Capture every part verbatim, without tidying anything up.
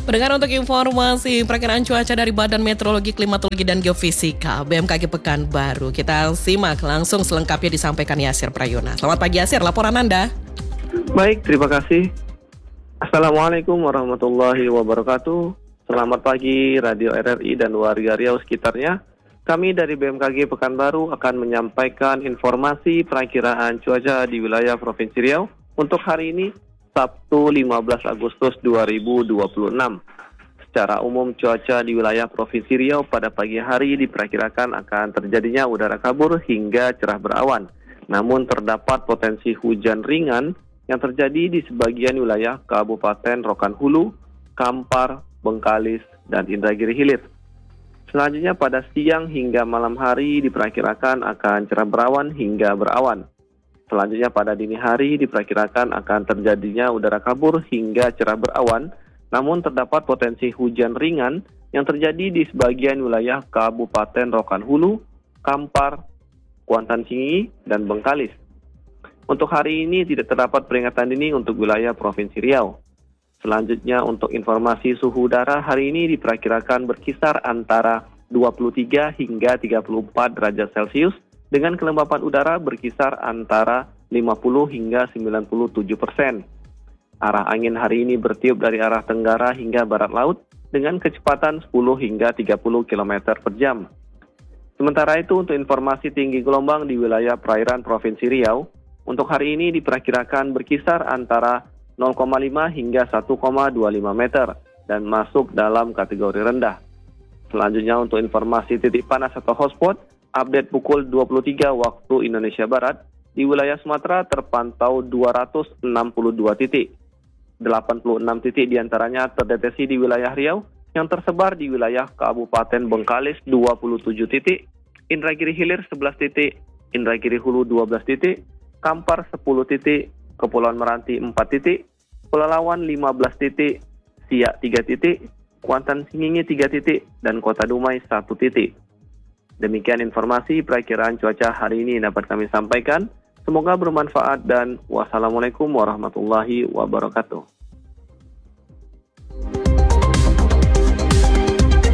Pendengar, untuk informasi perkiraan cuaca dari Badan Meteorologi, Klimatologi, dan Geofisika B M K G Pekanbaru, kita simak langsung selengkapnya disampaikan Yasir Prayona. Selamat pagi Yasir, laporan Anda. Baik, terima kasih. Assalamualaikum warahmatullahi wabarakatuh. Selamat pagi Radio R R I dan warga Riau sekitarnya. Kami dari B M K G Pekanbaru akan menyampaikan informasi perakiraan cuaca di wilayah Provinsi Riau untuk hari ini, Sabtu lima belas Agustus dua ribu dua puluh enam. Secara umum cuaca di wilayah Provinsi Riau pada pagi hari diperkirakan akan terjadinya udara kabur hingga cerah berawan. Namun terdapat potensi hujan ringan yang terjadi di sebagian wilayah Kabupaten Rokan Hulu, Kampar, Bengkalis, dan Indragiri Hilir. Selanjutnya pada siang hingga malam hari diperkirakan akan cerah berawan hingga berawan. Selanjutnya pada dini hari diperkirakan akan terjadinya udara kabur hingga cerah berawan, namun terdapat potensi hujan ringan yang terjadi di sebagian wilayah Kabupaten Rokan Hulu, Kampar, Kuantan Singi, dan Bengkalis. Untuk hari ini tidak terdapat peringatan dini untuk wilayah Provinsi Riau. Selanjutnya untuk informasi suhu udara hari ini diperkirakan berkisar antara dua puluh tiga hingga tiga puluh empat derajat Celcius, dengan kelembapan udara berkisar antara lima puluh hingga sembilan puluh tujuh persen. Arah angin hari ini bertiup dari arah tenggara hingga barat laut dengan kecepatan sepuluh hingga tiga puluh kilometer per jam. Sementara itu untuk informasi tinggi gelombang di wilayah perairan Provinsi Riau, untuk hari ini diperkirakan berkisar antara nol koma lima hingga satu koma dua lima meter dan masuk dalam kategori rendah. Selanjutnya untuk informasi titik panas atau hotspot, update pukul dua puluh tiga waktu Indonesia Barat, di wilayah Sumatera terpantau dua ratus enam puluh dua titik. delapan puluh enam titik diantaranya terdeteksi di wilayah Riau, yang tersebar di wilayah Kabupaten Bengkalis dua puluh tujuh titik, Indragiri Hilir sebelas titik, Indragiri Hulu dua belas titik, Kampar sepuluh titik, Kepulauan Meranti empat titik, Pelalawan lima belas titik, Siak tiga titik, Kuantan Singingi tiga titik, dan Kota Dumai satu titik. Demikian informasi perakiraan cuaca hari ini dapat kami sampaikan. Semoga bermanfaat dan wassalamualaikum warahmatullahi wabarakatuh.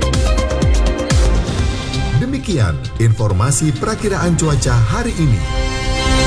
Demikian informasi perakiraan cuaca hari ini.